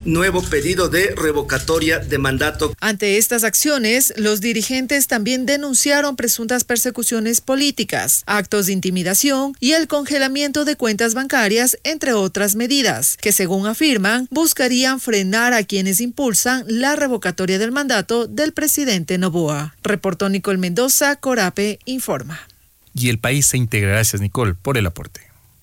nuevo pedido de revocatoria de mandato. Ante estas acciones, los dirigentes también denunciaron presuntas persecuciones políticas, actos de intimidación y el congelamiento de cuentas bancarias, entre otras medidas, que según afirman, buscarían frenar a quienes impulsan la revocatoria del mandato del presidente Noboa. Reportó Nicole Mendoza, Corape informa. Y el país se integra. Gracias, Nicole, por el aporte.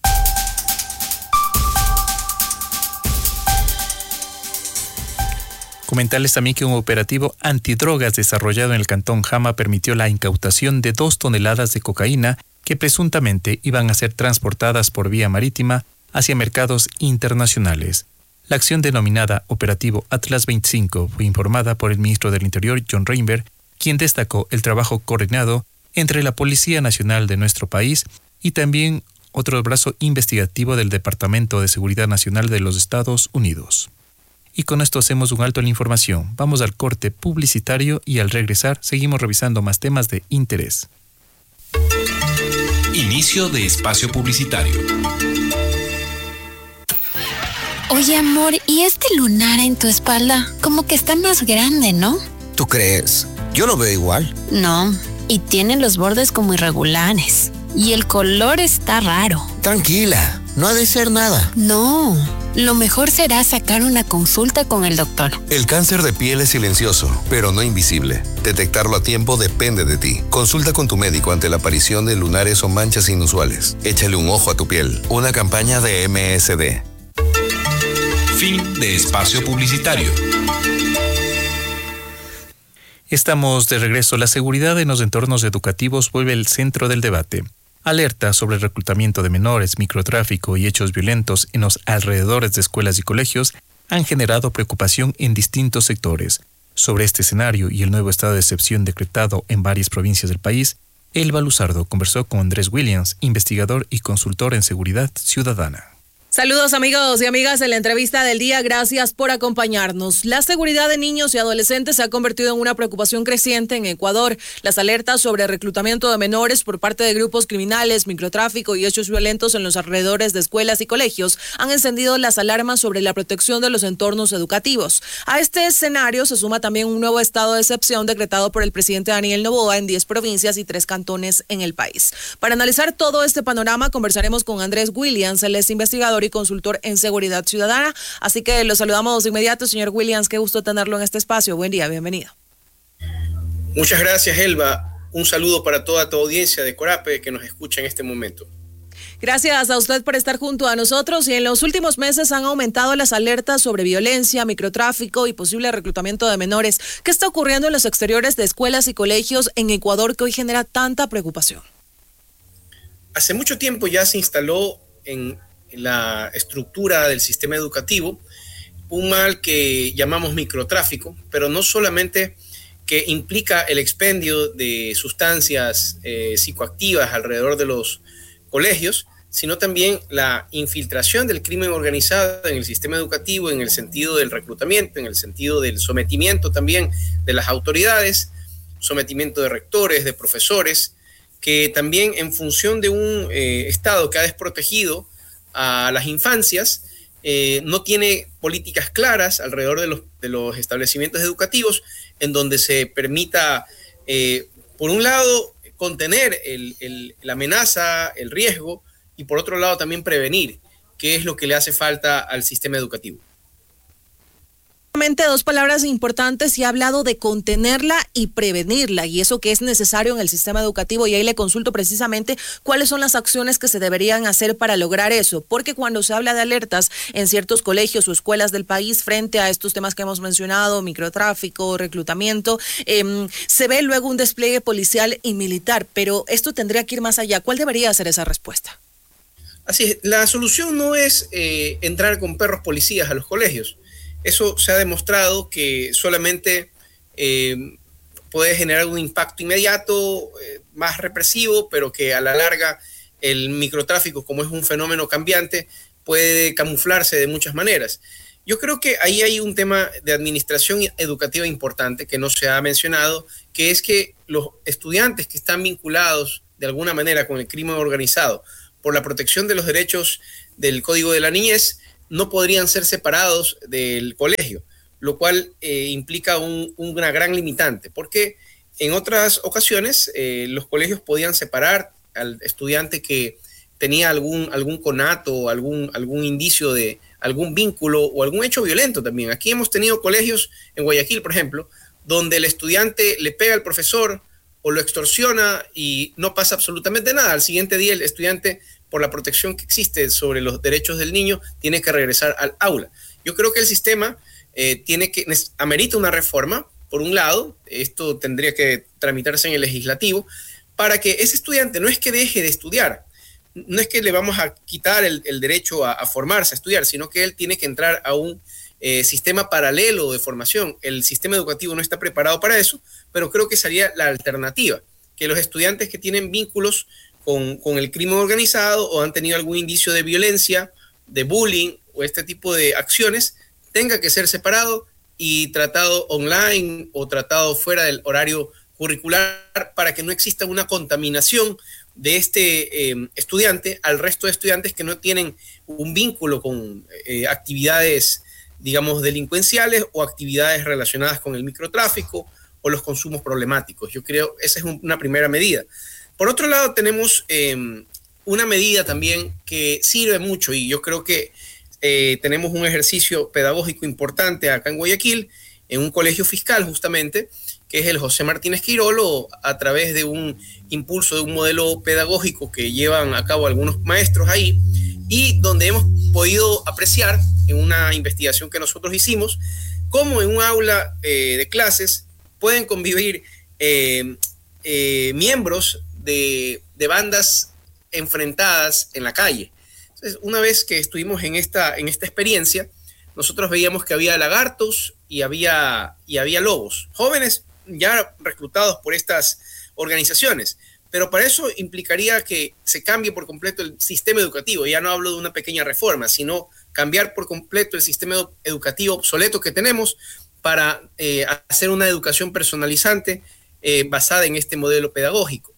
Comentarles también que un operativo antidrogas desarrollado en el cantón Jama permitió la incautación de 2 toneladas de cocaína que presuntamente iban a ser transportadas por vía marítima hacia mercados internacionales. La acción denominada Operativo Atlas 25 fue informada por el ministro del Interior, John Reinberg, quien destacó el trabajo coordinado entre la Policía Nacional de nuestro país y también otro brazo investigativo del Departamento de Seguridad Nacional de los Estados Unidos. Y con esto hacemos un alto en la información. Vamos al corte publicitario y al regresar seguimos revisando más temas de interés. Inicio de espacio publicitario. Oye, amor, ¿y este lunar en tu espalda? Como que está más grande, ¿no? ¿Tú crees? Yo lo veo igual. No, y tiene los bordes como irregulares. Y el color está raro. Tranquila, no ha de ser nada. No, lo mejor será sacar una consulta con el doctor. El cáncer de piel es silencioso, pero no invisible. Detectarlo a tiempo depende de ti. Consulta con tu médico ante la aparición de lunares o manchas inusuales. Échale un ojo a tu piel. Una campaña de MSD. Fin de espacio publicitario. Estamos de regreso. La seguridad en los entornos educativos vuelve el centro del debate. Alertas sobre el reclutamiento de menores, microtráfico y hechos violentos en los alrededores de escuelas y colegios han generado preocupación en distintos sectores. Sobre este escenario y el nuevo estado de excepción decretado en varias provincias del país, Elba Luzardo conversó con Andrés Williams, investigador y consultor en seguridad ciudadana. Saludos amigos y amigas en la entrevista del día, gracias por acompañarnos. La seguridad de niños y adolescentes se ha convertido en una preocupación creciente en Ecuador. Las alertas sobre reclutamiento de menores por parte de grupos criminales, microtráfico y hechos violentos en los alrededores de escuelas y colegios han encendido las alarmas sobre la protección de los entornos educativos. A este escenario se suma también un nuevo estado de excepción decretado por el presidente Daniel Noboa en 10 provincias y 3 cantones en el país. Para analizar todo este panorama conversaremos con Andrés Williams, él es investigador y consultor en seguridad ciudadana, así que lo saludamos de inmediato. Señor Williams, qué gusto tenerlo en este espacio. Buen día, bienvenido. Muchas gracias, Elba. Un saludo para toda tu audiencia de Corape que nos escucha en este momento. Gracias a usted por estar junto a nosotros. Y en los últimos meses han aumentado las alertas sobre violencia, microtráfico y posible reclutamiento de menores. ¿Qué está ocurriendo en los exteriores de escuelas y colegios en Ecuador que hoy genera tanta preocupación? Hace mucho tiempo ya se instaló en la estructura del sistema educativo un mal que llamamos microtráfico, pero no solamente que implica el expendio de sustancias psicoactivas alrededor de los colegios, sino también la infiltración del crimen organizado en el sistema educativo en el sentido del reclutamiento, en el sentido del sometimiento también de las autoridades, sometimiento de rectores, de profesores, que también en función de un Estado que ha desprotegido a las infancias, no tiene políticas claras alrededor de los establecimientos educativos en donde se permita, por un lado, contener la amenaza, el riesgo, y por otro lado también prevenir, que es lo que le hace falta al sistema educativo. Dos palabras importantes, y ha hablado de contenerla y prevenirla, y eso que es necesario en el sistema educativo, y ahí le consulto precisamente cuáles son las acciones que se deberían hacer para lograr eso, porque cuando se habla de alertas en ciertos colegios o escuelas del país frente a estos temas que hemos mencionado, microtráfico, reclutamiento, se ve luego un despliegue policial y militar, pero esto tendría que ir más allá. ¿Cuál debería ser esa respuesta? Así es, la solución no es entrar con perros policías a los colegios. Eso se ha demostrado que solamente puede generar un impacto inmediato, más represivo, pero que a la larga el microtráfico, como es un fenómeno cambiante, puede camuflarse de muchas maneras. Yo creo que ahí hay un tema de administración educativa importante que no se ha mencionado, que es que los estudiantes que están vinculados de alguna manera con el crimen organizado por la protección de los derechos del Código de la Niñez no podrían ser separados del colegio, lo cual implica una gran limitante, porque en otras ocasiones los colegios podían separar al estudiante que tenía algún conato, algún indicio de algún vínculo o algún hecho violento también. Aquí hemos tenido colegios en Guayaquil, por ejemplo, donde el estudiante le pega al profesor o lo extorsiona y no pasa absolutamente nada. Al siguiente día el estudiante, por la protección que existe sobre los derechos del niño, tiene que regresar al aula. Yo creo que el sistema amerita una reforma. Por un lado, esto tendría que tramitarse en el legislativo para que ese estudiante no es que deje de estudiar, no es que le vamos a quitar el derecho a formarse, a estudiar, sino que él tiene que entrar a un sistema paralelo de formación. El sistema educativo no está preparado para eso, pero creo que sería la alternativa, que los estudiantes que tienen vínculos con el crimen organizado o han tenido algún indicio de violencia, de bullying o este tipo de acciones, tenga que ser separado y tratado online o tratado fuera del horario curricular para que no exista una contaminación de este estudiante al resto de estudiantes que no tienen un vínculo con actividades, digamos, delincuenciales o actividades relacionadas con el microtráfico o los consumos problemáticos. Yo creo que esa es una primera medida. Por otro lado, tenemos una medida también que sirve mucho y yo creo que tenemos un ejercicio pedagógico importante acá en Guayaquil, en un colegio fiscal justamente, que es el José Martínez Quirolo, a través de un impulso de un modelo pedagógico que llevan a cabo algunos maestros ahí, y donde hemos podido apreciar en una investigación que nosotros hicimos, cómo en un aula de clases pueden convivir miembros de bandas enfrentadas en la calle. Entonces, una vez que estuvimos en esta experiencia, nosotros veíamos que había lagartos y había lobos, jóvenes ya reclutados por estas organizaciones. Pero para eso implicaría que se cambie por completo el sistema educativo. Ya no hablo de una pequeña reforma, sino cambiar por completo el sistema educativo obsoleto que tenemos para hacer una educación personalizante basada en este modelo pedagógico.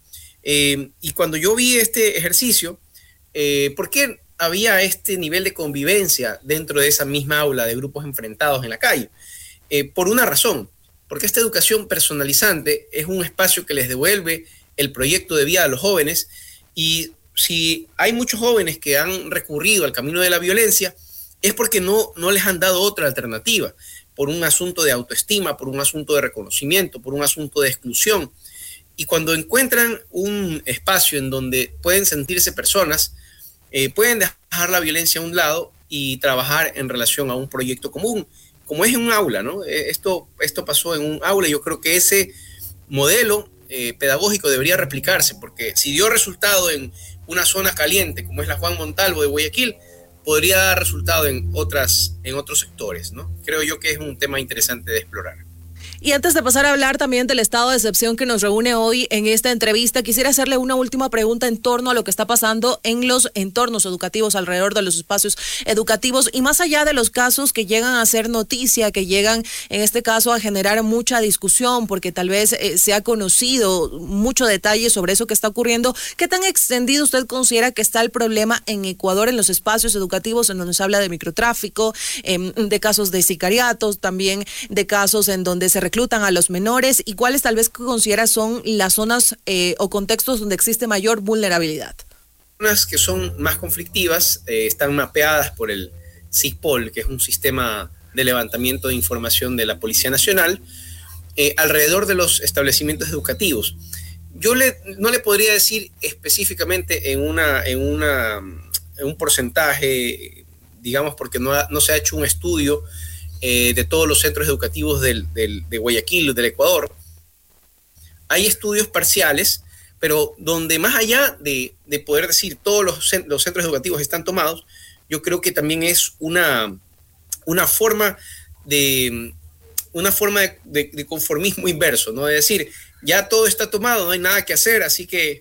Y cuando yo vi este ejercicio, ¿por qué había este nivel de convivencia dentro de esa misma aula de grupos enfrentados en la calle? Por una razón, porque esta educación personalizante es un espacio que les devuelve el proyecto de vida a los jóvenes, y si hay muchos jóvenes que han recurrido al camino de la violencia, es porque no les han dado otra alternativa, por un asunto de autoestima, por un asunto de reconocimiento, por un asunto de exclusión. Y cuando encuentran un espacio en donde pueden sentirse personas, pueden dejar la violencia a un lado y trabajar en relación a un proyecto común, como es en un aula, ¿no? Esto pasó en un aula y yo creo que ese modelo pedagógico debería replicarse, porque si dio resultado en una zona caliente como es la Juan Montalvo de Guayaquil, podría dar resultado en otros sectores, ¿no? Creo yo que es un tema interesante de explorar. Y antes de pasar a hablar también del estado de excepción que nos reúne hoy en esta entrevista, quisiera hacerle una última pregunta en torno a lo que está pasando en los entornos educativos, alrededor de los espacios educativos y más allá de los casos que llegan a ser noticia, que llegan en este caso a generar mucha discusión, porque tal vez se ha conocido mucho detalle sobre eso que está ocurriendo. ¿Qué tan extendido usted considera que está el problema en Ecuador en los espacios educativos, en donde se habla de microtráfico, de casos de sicariatos, también de casos en donde se reclutan a los menores, y cuáles tal vez considera son las zonas o contextos donde existe mayor vulnerabilidad? Zonas que son más conflictivas están mapeadas por el SIGPOL, que es un sistema de levantamiento de información de la Policía Nacional, alrededor de los establecimientos educativos. Yo no le podría decir específicamente en un porcentaje, digamos, porque no se ha hecho un estudio de todos los centros educativos de Guayaquil, del Ecuador. Hay estudios parciales, pero donde más allá de poder decir todos los centros educativos están tomados, yo creo que también es una forma de conformismo inverso, ¿no? Es decir, ya todo está tomado, no hay nada que hacer, así que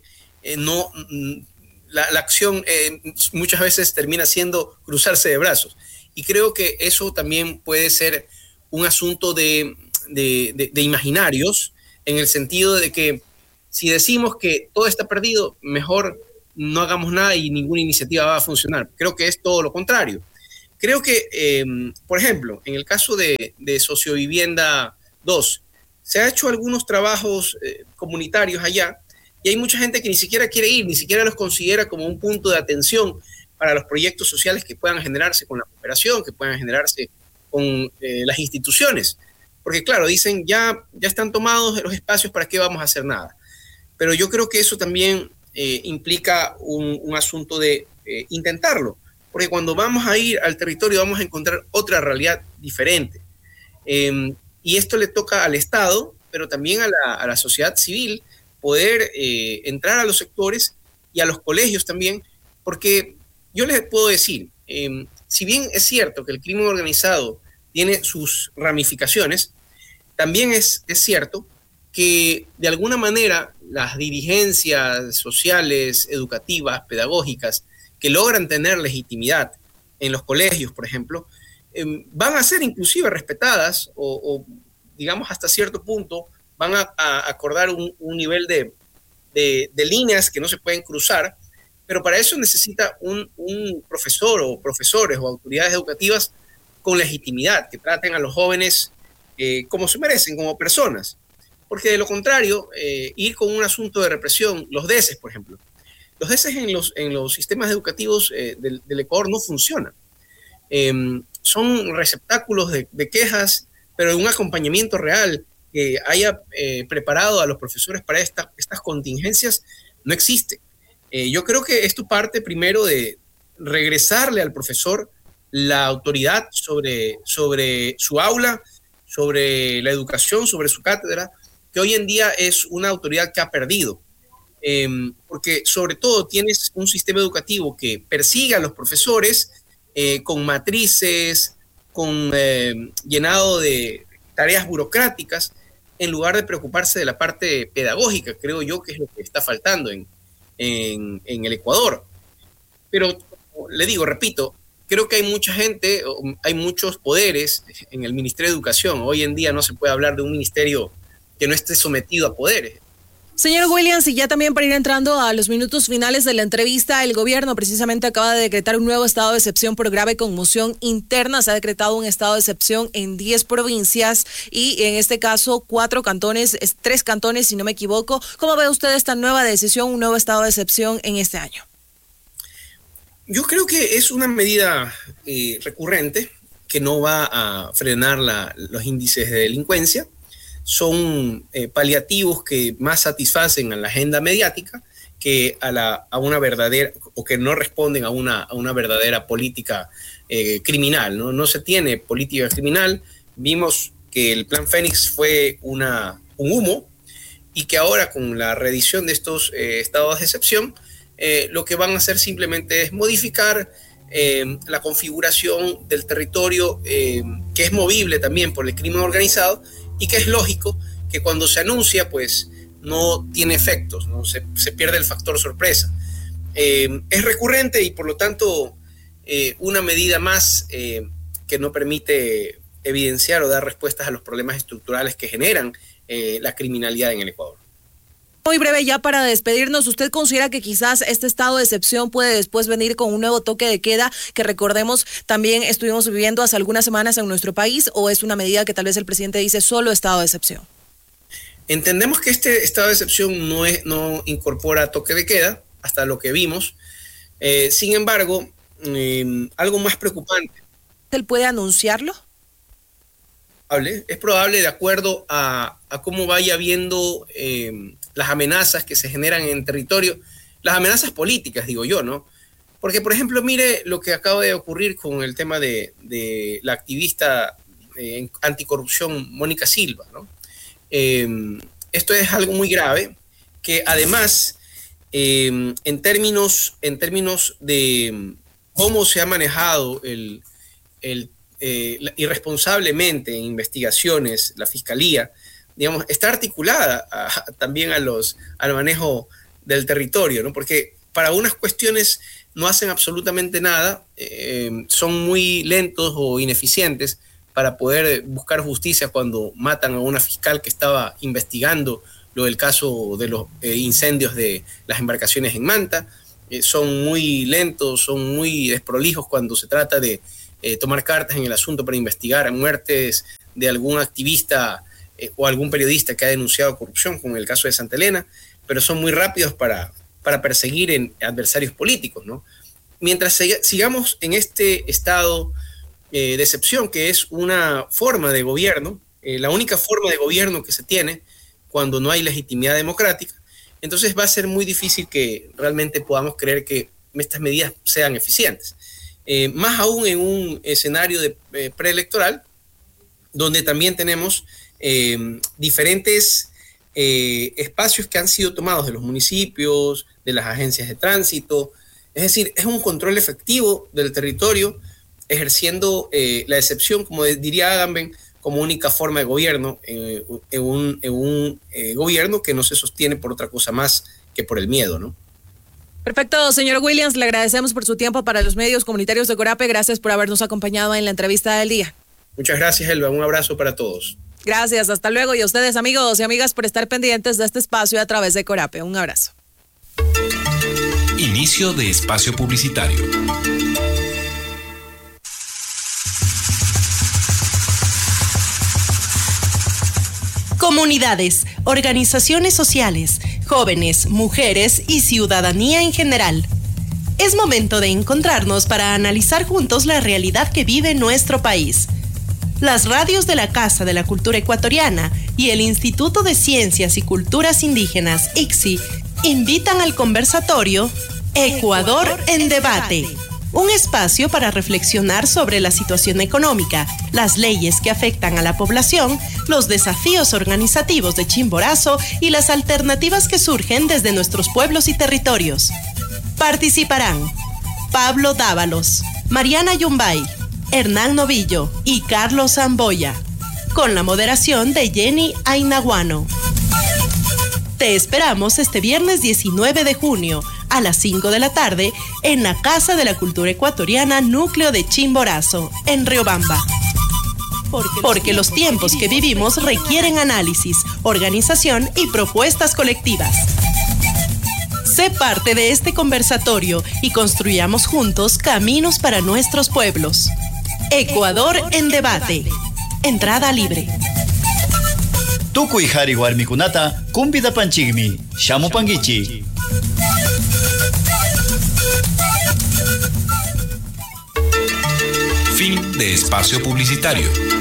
la acción muchas veces termina siendo cruzarse de brazos. Y creo que eso también puede ser un asunto de imaginarios, en el sentido de que si decimos que todo está perdido, mejor no hagamos nada y ninguna iniciativa va a funcionar. Creo que es todo lo contrario. Creo que, por ejemplo, en el caso de Sociovivienda 2, se ha hecho algunos trabajos comunitarios allá y hay mucha gente que ni siquiera quiere ir, ni siquiera los considera como un punto de atención para los proyectos sociales que puedan generarse con la cooperación, que puedan generarse con las instituciones. Porque claro, dicen, ya están tomados los espacios, ¿para qué vamos a hacer nada? Pero yo creo que eso también implica un asunto de intentarlo. Porque cuando vamos a ir al territorio vamos a encontrar otra realidad diferente. Y esto le toca al Estado, pero también a la sociedad civil, poder entrar a los sectores y a los colegios también, porque yo les puedo decir, si bien es cierto que el crimen organizado tiene sus ramificaciones, también es cierto que de alguna manera las dirigencias sociales, educativas, pedagógicas, que logran tener legitimidad en los colegios, por ejemplo, van a ser inclusive respetadas o digamos hasta cierto punto van a acordar un nivel de líneas que no se pueden cruzar, pero para eso necesita un profesor o profesores o autoridades educativas con legitimidad, que traten a los jóvenes como se merecen, como personas. Porque de lo contrario, ir con un asunto de represión, los DECES, por ejemplo, los DECES en los sistemas educativos del Ecuador no funcionan. Son receptáculos de quejas, pero de un acompañamiento real que haya preparado a los profesores para estas contingencias no existe. Yo creo que esto parte primero de regresarle al profesor la autoridad sobre su aula, sobre la educación, sobre su cátedra, que hoy en día es una autoridad que ha perdido. Porque sobre todo tienes un sistema educativo que persigue a los profesores con matrices, con llenado de tareas burocráticas, en lugar de preocuparse de la parte pedagógica, creo yo que es lo que está faltando en el Ecuador. Pero le digo, repito, creo que hay mucha gente, hay muchos poderes en el Ministerio de Educación. Hoy en día no se puede hablar de un ministerio que no esté sometido a poderes. Señor Williams, y ya también para ir entrando a los minutos finales de la entrevista, el gobierno precisamente acaba de decretar un nuevo estado de excepción por grave conmoción interna. Se ha decretado un estado de excepción en 10 provincias y en este caso 3 cantones, si no me equivoco. ¿Cómo ve usted esta nueva decisión, un nuevo estado de excepción en este año? Yo creo que es una medida recurrente que no va a frenar los índices de delincuencia. Son paliativos que más satisfacen a la agenda mediática que a una verdadera, o que no responden a una verdadera política criminal, ¿no? No se tiene política criminal. Vimos que el Plan Fénix fue un humo y que ahora con la reedición de estos estados de excepción, lo que van a hacer simplemente es modificar la configuración del territorio que es movible también por el crimen organizado y que es lógico que cuando se anuncia pues no tiene efectos, ¿no? Se pierde el factor sorpresa. Es recurrente y por lo tanto una medida más que no permite evidenciar o dar respuestas a los problemas estructurales que generan la criminalidad en el Ecuador. Muy breve ya para despedirnos, ¿usted considera que quizás este estado de excepción puede después venir con un nuevo toque de queda que recordemos también estuvimos viviendo hace algunas semanas en nuestro país, o es una medida que tal vez el presidente dice solo estado de excepción? Entendemos que este estado de excepción no incorpora toque de queda, hasta lo que vimos. Sin embargo, algo más preocupante. ¿Él puede anunciarlo? Es probable de acuerdo a cómo vaya viendo las amenazas que se generan en territorio, las amenazas políticas, digo yo, ¿no? Porque, por ejemplo, mire lo que acaba de ocurrir con el tema de la activista anticorrupción Mónica Silva, ¿no? Esto es algo muy grave, que además, en términos de cómo se ha manejado irresponsablemente en investigaciones, la fiscalía, digamos, está articulada también al manejo del territorio, ¿no? Porque para unas cuestiones no hacen absolutamente nada, son muy lentos o ineficientes para poder buscar justicia cuando matan a una fiscal que estaba investigando lo del caso de los incendios de las embarcaciones en Manta, son muy lentos, son muy desprolijos cuando se trata de tomar cartas en el asunto para investigar muertes de algún activista o algún periodista que ha denunciado corrupción, como en el caso de Santa Elena, pero son muy rápidos para perseguir en adversarios políticos, ¿no? Mientras sigamos en este estado de excepción, que es una forma de gobierno, la única forma de gobierno que se tiene cuando no hay legitimidad democrática, entonces va a ser muy difícil que realmente podamos creer que estas medidas sean eficientes. Más aún en un escenario preelectoral, donde también tenemos diferentes espacios que han sido tomados de los municipios, de las agencias de tránsito. Es decir, es un control efectivo del territorio, ejerciendo la excepción, como diría Agamben, como única forma de gobierno, en un gobierno que no se sostiene por otra cosa más que por el miedo, ¿no? Perfecto, señor Williams, le agradecemos por su tiempo para los medios comunitarios de Corape. Gracias por habernos acompañado en la entrevista del día. Muchas gracias, Elba. Un abrazo para todos. Gracias, hasta luego. Y a ustedes, amigos y amigas, por estar pendientes de este espacio a través de Corape. Un abrazo. Inicio de espacio publicitario. Comunidades, organizaciones sociales, jóvenes, mujeres y ciudadanía en general. Es momento de encontrarnos para analizar juntos la realidad que vive nuestro país. Las radios de la Casa de la Cultura Ecuatoriana y el Instituto de Ciencias y Culturas Indígenas, ICSI, invitan al conversatorio Ecuador en Debate, un espacio para reflexionar sobre la situación económica, las leyes que afectan a la población, los desafíos organizativos de Chimborazo y las alternativas que surgen desde nuestros pueblos y territorios. Participarán Pablo Dávalos, Mariana Yumbay, Hernán Novillo y Carlos Zamboya, con la moderación de Jenny Ainaguano. Te esperamos este viernes 19 de junio a las 5 de la tarde en la Casa de la Cultura Ecuatoriana Núcleo de Chimborazo, en Riobamba. Porque los tiempos que vivimos requieren análisis, organización y propuestas colectivas. Sé parte de este conversatorio y construyamos juntos caminos para nuestros pueblos. Ecuador en Debate. Entrada libre. Tukuy hari warmikunata kumpita panchigmi, shamu pangichi. Fin de espacio publicitario.